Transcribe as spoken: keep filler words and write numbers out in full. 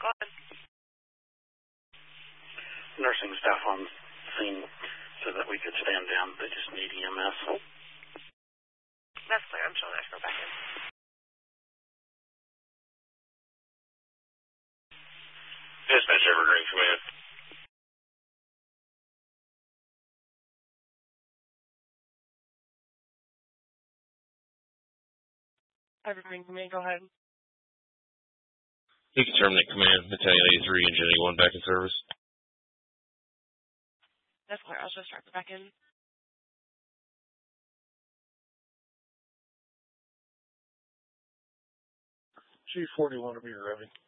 Go ahead. Nursing staff on scene so that we could stand down. They just need E M S. That's clear. I'm showing that. Go back in. Dispatch Evergreen Command. Evergreen Command, go ahead. You can terminate command. Battalion eighty-three, Engine eighty-one back in service. That's clear. I'll just start back in. G forty-one to be ready.